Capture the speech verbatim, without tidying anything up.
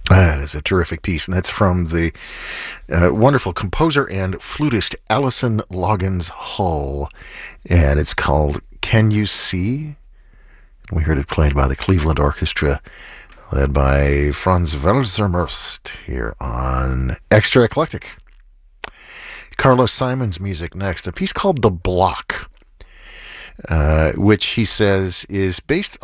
That is a terrific piece, and that's from the uh, wonderful composer and flutist Alison Loggins Hull, and it's called Can You See? We heard it played by the Cleveland Orchestra, led by Franz Welser-Möst here on Extra Eclectic. Carlos Simon's music next, a piece called The Block, uh, which he says is based